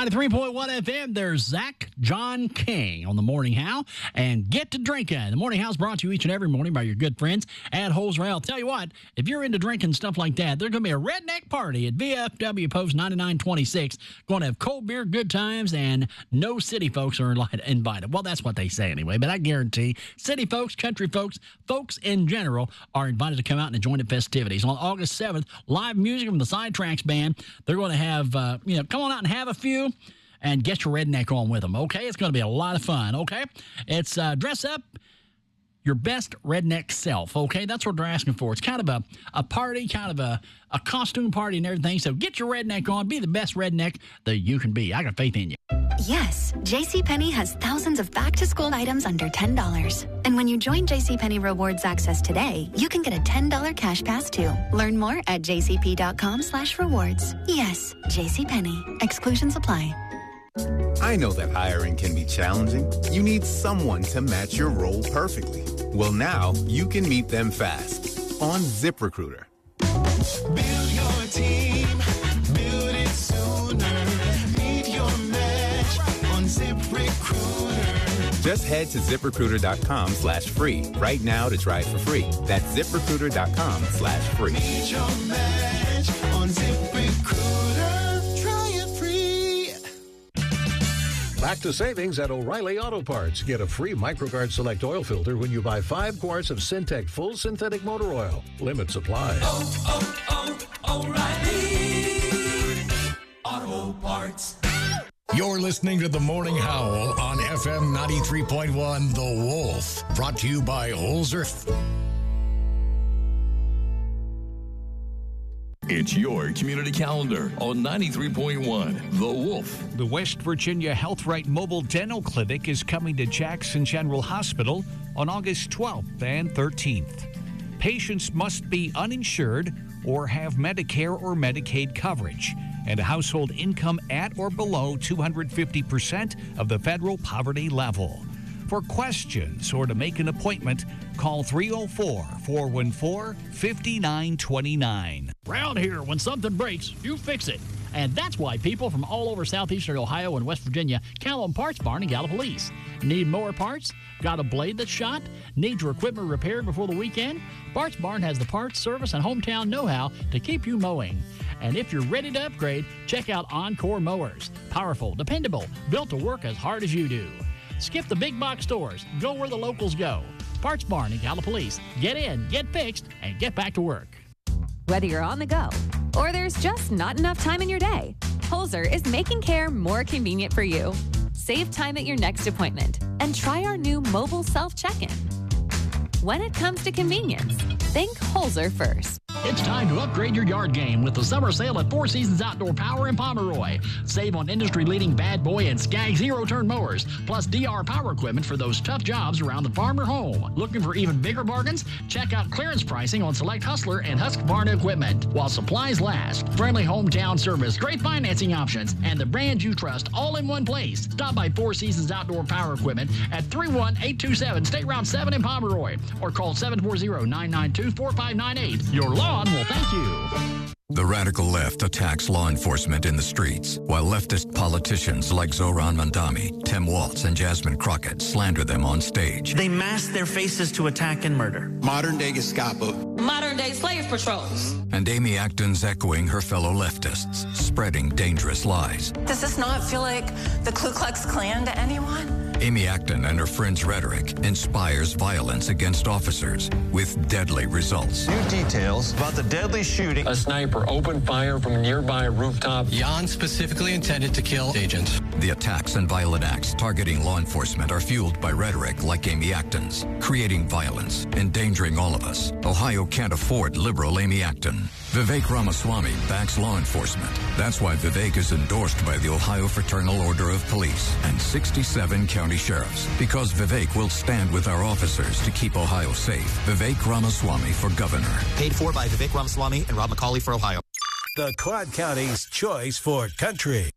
93.1 FM, there's Zach John King on the Morning How and Get to Drinking. The Morning How's brought to you each and every morning by your good friends at Holes Rail. Tell you what, if you're into drinking stuff like that, there's going to be a redneck party at VFW Post 9926. Going to have cold beer, good times, and no city folks are invited. Well, that's what they say anyway, but I guarantee city folks, country folks, folks in general are invited to come out and join the festivities. On August 7th, live music from the Sidetracks Band. They're going to have, come on out and have a few and get your redneck on with them, okay? It's going to be a lot of fun, okay? It's dress up your best redneck self, okay? That's what they're asking for. It's kind of a party, kind of a costume party and everything. So get your redneck on. Be the best redneck that you can be. I got faith in you. Yes, JCPenney has thousands of back-to-school items under $10. And when you join JCPenney Rewards Access today, you can get a $10 cash pass too. Learn more at jcp.com/rewards. Yes, JCPenney. Exclusions apply. I know that hiring can be challenging. You need someone to match your role perfectly. Well, now you can meet them fast on ZipRecruiter. Build your team, build it sooner. Meet your match on ZipRecruiter. Just head to ZipRecruiter.com/free right now to try it for free. That's ZipRecruiter.com/free. Meet your match on ZipRecruiter. Try it free. Back to savings at O'Reilly Auto Parts. Get a free MicroGuard Select oil filter when you buy 5 quarts of Syntec Full Synthetic Motor Oil. Limit supply. O'Reilly Auto Parts. You're listening to The Morning Howl on FM 93.1 The Wolf. Brought to you by Holzer. It's your community calendar on 93.1 The Wolf. The West Virginia Health Right Mobile Dental Clinic is coming to Jackson General Hospital on August 12th and 13th. Patients must be uninsured or have Medicare or Medicaid coverage and a household income at or below 250% of the federal poverty level. For questions or to make an appointment, call 304-414-5929. Round here, when something breaks, you fix it. And that's why people from all over southeastern Ohio and West Virginia count on Parts Barn and Gallipolis. Need more parts? Got a blade that's shot? Need your equipment repaired before the weekend? Parts Barn has the parts, service, and hometown know-how to keep you mowing. And if you're ready to upgrade, check out Encore Mowers. Powerful, dependable, built to work as hard as you do. Skip the big box stores. Go where the locals go. Parts Barn and Gallipolis. Get in, get fixed, and get back to work. Whether you're on the go or there's just not enough time in your day, Holzer is making care more convenient for you. Save time at your next appointment and try our new mobile self-check-in. When it comes to convenience, think Holzer first. It's time to upgrade your yard game with the summer sale at Four Seasons Outdoor Power in Pomeroy. Save on industry-leading Bad Boy and Skag zero-turn mowers, plus DR power equipment for those tough jobs around the farm or home. Looking for even bigger bargains? Check out clearance pricing on select Hustler and Husqvarna equipment while supplies last. Friendly hometown service, great financing options, and the brand you trust all in one place. Stop by Four Seasons Outdoor Power Equipment at 31827 State Route 7 in Pomeroy or call 740-992-4598. Your lawn will thank you. The radical left attacks law enforcement in the streets, while leftist politicians like Zohran Mandami, Tim Walz, and Jasmine Crockett slander them on stage. They mask their faces to attack and murder. Modern-day Gestapo. Modern-day slave patrols. And Amy Acton's echoing her fellow leftists, spreading dangerous lies. Does this not feel like the Ku Klux Klan to anyone? Amy Acton and her friends' rhetoric inspires violence against officers with deadly results. New details about the deadly shooting. A sniper opened fire from a nearby rooftop. Jan specifically intended to kill agents. The attacks and violent acts targeting law enforcement are fueled by rhetoric like Amy Acton's, creating violence, endangering all of us. Ohio can't afford liberal Amy Acton. Vivek Ramaswamy backs law enforcement. That's why Vivek is endorsed by the Ohio Fraternal Order of Police and 67 county sheriffs. Because Vivek will stand with our officers to keep Ohio safe. Vivek Ramaswamy for governor. Paid for by Vivek Ramaswamy and Rob McCauley for Ohio. The Quad County's choice for country.